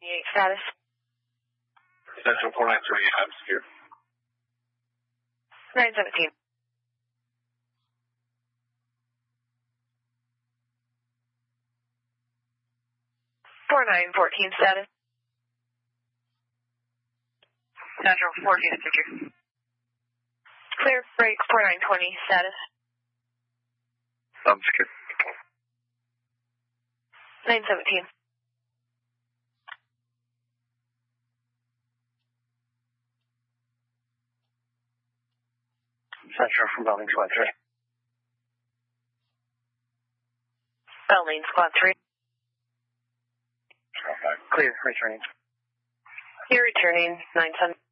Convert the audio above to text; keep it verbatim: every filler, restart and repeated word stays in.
Status. Central four nine three, I'm secure. nine seventeen. four nine fourteen status. Central fourteen secure. Clear, break, four nine twenty status. I'm secure. nine seventeen. Central from Building Squad three. Building Squad three. Clear, returning. You're returning, nine seven.